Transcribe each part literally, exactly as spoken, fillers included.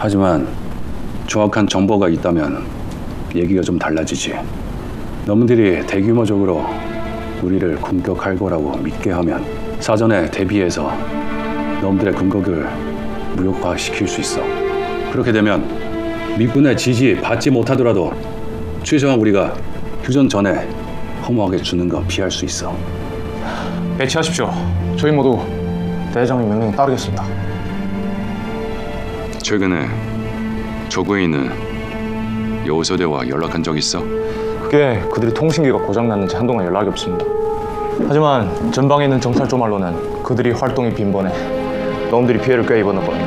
하지만 정확한 정보가 있다면 얘기가 좀 달라지지. 놈들이 대규모적으로 우리를 공격할 거라고 믿게 하면 사전에 대비해서 놈들의 근거를 무력화시킬 수 있어. 그렇게 되면 미군의 지지 받지 못하더라도 최소한 우리가 휴전 전에 허무하게 죽는 거 피할 수 있어. 배치하십시오. 저희 모두 대장님 명령 따르겠습니다. 최근에 조구에 있는 여우서대와 연락한 적 있어? 그게 그들이 통신기가 고장났는지 한동안 연락이 없습니다. 하지만 전방에 있는 정찰조 말로는 그들이 활동이 빈번해 놈들이 피해를 꽤 입었나 봅니다.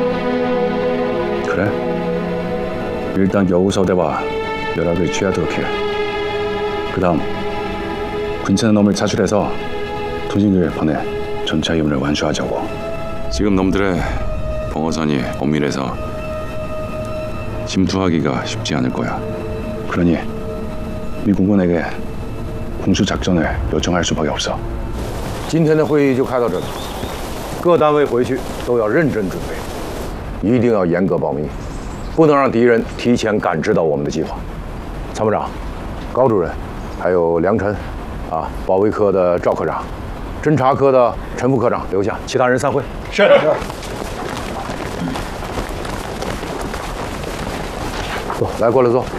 그래? 일단 여우서대와 연락을 취하도록 해. 그 다음 근처의 놈을 차출해서 투징을 보내 전차 임무를 완수하자고. 지금 놈들의 방어선이 엄밀해서 침투하기가 쉽지 않을 거야. 그러니 미군군에게 공수 작전을 요청할 수밖에 없어. 今天的会议就开到这里，各单位回去都要认真准备，一定要严格保密，不能让敌人提前感知到我们的计划。参谋长、高主任，还有梁晨，啊，保卫科的赵科长，侦察科的陈副科长留下，其他人散会。是。坐，来，过来坐。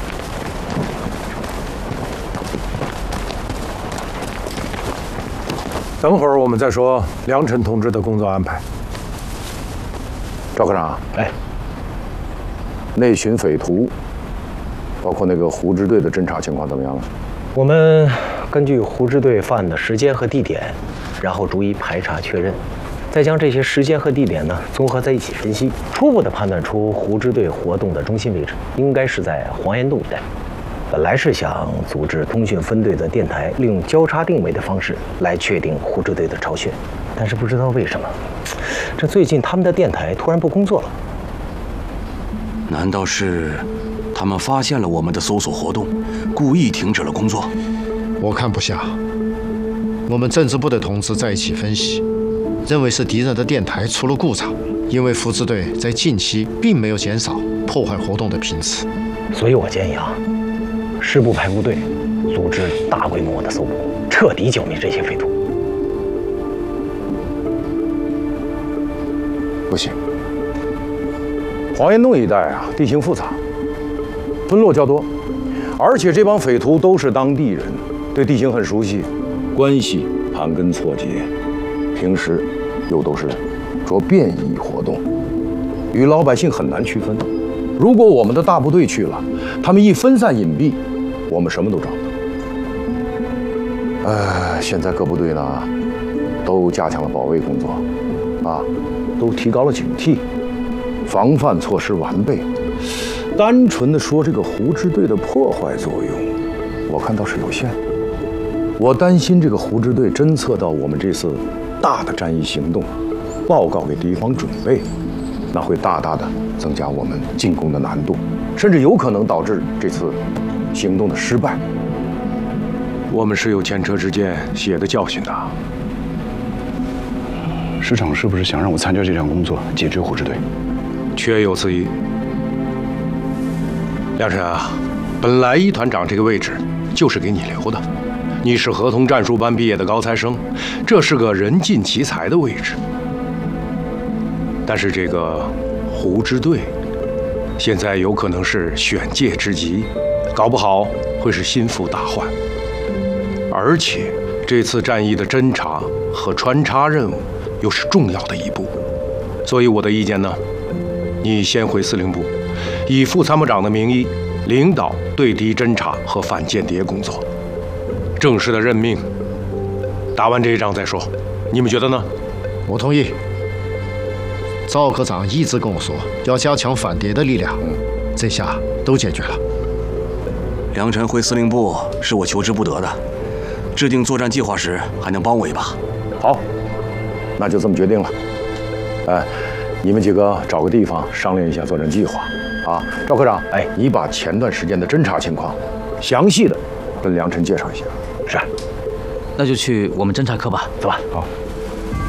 等会儿我们再说梁晨同志的工作安排。赵科长，哎，那群匪徒，包括那个胡支队的侦查情况怎么样了？ 我们根据胡支队犯案的时间和地点，然后逐一排查确认，再将这些时间和地点呢综合在一起分析，初步的判断出胡支队活动的中心位置应该是在黄岩洞一带。 本来是想组织通讯分队的电台，利用交叉定位的方式来确定胡支队的巢穴，但是不知道为什么，这最近他们的电台突然不工作了。 难道是他们发现了我们的搜索活动，故意停止了工作？ 我看不下。我们政治部的同志在一起分析，认为是敌人的电台出了故障，因为胡支队在近期并没有减少破坏活动的频次。 所以我建议啊。 师部排部队组织大规模的搜捕，彻底剿灭这些匪徒。 不行，黄岩洞一带啊，地形复杂，村落较多，而且这帮匪徒都是当地人，对地形很熟悉，关系盘根错节，平时又都是着便衣活动，与老百姓很难区分。如果我们的大部队去了，他们一分散隐蔽。 我们什么都找不到。呃，现在各部队呢，都加强了保卫工作，啊，都提高了警惕，防范措施完备。单纯的说这个胡支队的破坏作用，我看倒是有限。我担心这个胡支队侦测到我们这次大的战役行动，报告给敌方准备，那会大大的增加我们进攻的难度，甚至有可能导致这次。 行动的失败，我们是有前车之鉴、血的教训的。 师长是不是想让我参加这项工作，解决胡支队？ 确有此意。梁晨啊，本来一团长这个位置就是给你留的，你是合同战术班毕业的高材生，这是个人尽其才的位置。但是这个胡支队，现在有可能是选界之极。 搞不好会是心腹大患，而且这次战役的侦察和穿插任务又是重要的一步，所以我的意见呢，你先回司令部，以副参谋长的名义领导对敌侦察和反间谍工作，正式的任命，打完这一仗再说，你们觉得呢？ 我同意。赵科长一直跟我说要加强反谍的力量，嗯，这下都解决了。 梁晨回司令部是我求之不得的，制定作战计划时还能帮我一把。 好，那就这么决定了。哎，你们几个找个地方商量一下作战计划啊。赵科长，哎，你把前段时间的侦察情况详细的跟梁晨介绍一下。 是，那就去我们侦察科吧，走吧。 好。